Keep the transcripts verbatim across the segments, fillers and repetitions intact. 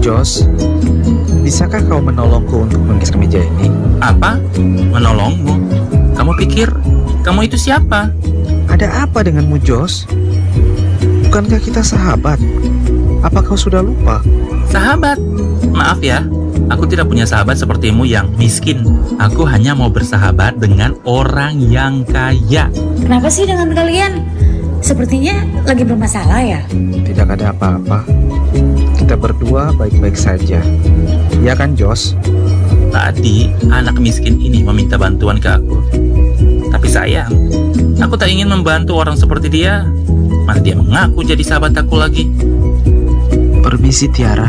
Jos, bisakah kau menolongku untuk menggeser meja ini? Apa? Menolongmu? Kamu pikir kamu itu siapa? Ada apa denganmu, Jos? Bukankah kita sahabat? Apa kau sudah lupa? Sahabat? Maaf ya, aku tidak punya sahabat sepertimu yang miskin. Aku hanya mau bersahabat dengan orang yang kaya. Kenapa sih dengan kalian? Sepertinya lagi bermasalah ya? Tidak ada apa-apa. Kita berdua baik-baik saja. Ya kan, Jos? Tadi anak miskin ini meminta bantuan ke aku. Tapi sayang, aku tak ingin membantu orang seperti dia. Mana dia mengaku jadi sahabat aku lagi. Permisi, Tiara.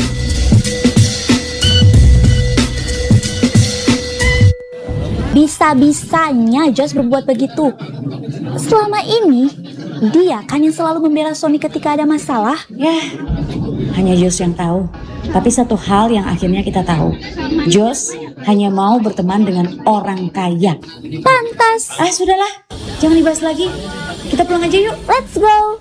Bisa-bisanya Jos berbuat begitu. Selama ini, dia kan yang selalu membela Sony ketika ada masalah. Ya, hanya Jos yang tahu. Tapi satu hal yang akhirnya kita tahu, Jos hanya mau berteman dengan orang kaya. Pantas. Ah, sudahlah, jangan dibahas lagi. Kita pulang aja yuk. Let's go.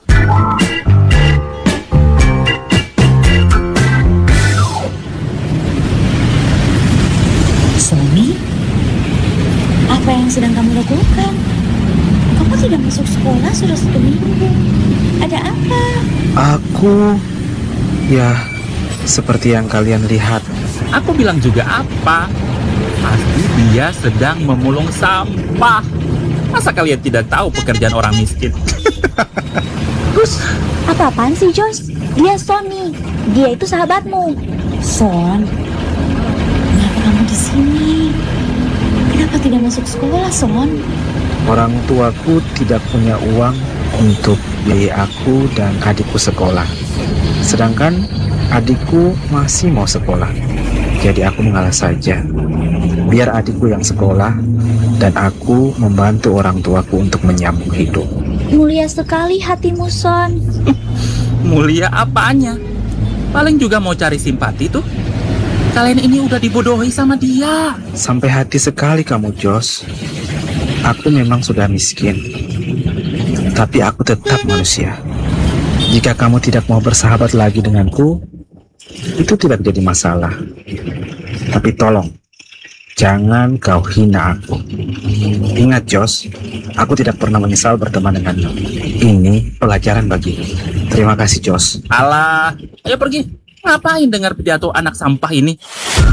Sony, apa yang sedang kamu lakukan? Kamu tidak masuk sekolah sudah satu minggu. Ada apa? Aku, ya, seperti yang kalian lihat. Aku bilang juga apa? Pasti dia sedang memulung sampah. Masa kalian tidak tahu pekerjaan orang miskin? Gus, apa-apaan sih Jos? Dia Sony. Dia itu sahabatmu. Son, kenapa kamu di sini? Kenapa tidak masuk sekolah, Son? Orang tuaku tidak punya uang untuk biaya aku dan adikku sekolah. Sedangkan adikku masih mau sekolah. Jadi aku mengalah saja. Biar adikku yang sekolah dan aku membantu orang tuaku untuk menyambung hidup. Mulia sekali hatimu, Son. Mulia apanya? Paling juga mau cari simpati tuh. Kalian ini udah dibodohi sama dia. Sampai hati sekali kamu, Jos. Aku memang sudah miskin, tapi aku tetap manusia. Jika kamu tidak mau bersahabat lagi denganku, itu tidak jadi masalah. Tapi tolong, jangan kau hina aku. Ingat, Jos, aku tidak pernah menyesal berteman denganmu. Ini pelajaran bagiku. Terima kasih, Jos. Alah, ayo pergi. Ngapain dengar pidato anak sampah ini?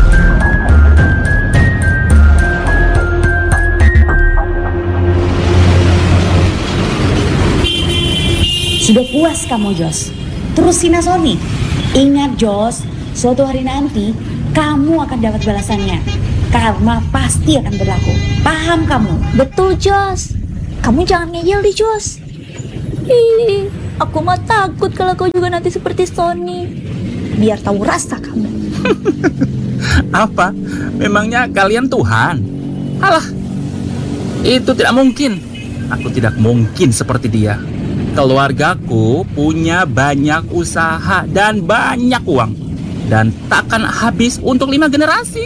Sudah puas kamu, Jos? Terus hina Sony. Ingat, Jos, suatu hari nanti kamu akan dapat balasannya. Karma pasti akan berlaku. Paham kamu? Betul, Jos. Kamu jangan ngeyel di Jos. Ih, aku mah takut kalau kau juga nanti seperti Sony. Biar tahu rasa kamu. Apa? Memangnya kalian Tuhan? Alah, itu tidak mungkin. Aku tidak mungkin seperti dia. Keluargaku punya banyak usaha dan banyak uang. Dan takkan habis untuk lima generasi.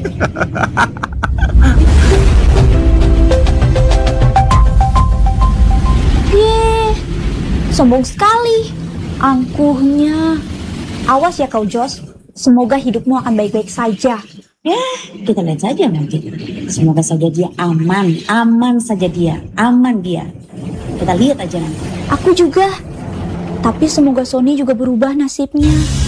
Yeay, sombong sekali. Angkuhnya. Awas ya kau, Jos. Semoga hidupmu akan baik-baik saja. Ya, kita lihat saja nanti. Semoga saja dia aman. Aman saja dia. Aman dia. Kita lihat aja nanti. Aku juga. Tapi semoga Sony juga berubah nasibnya.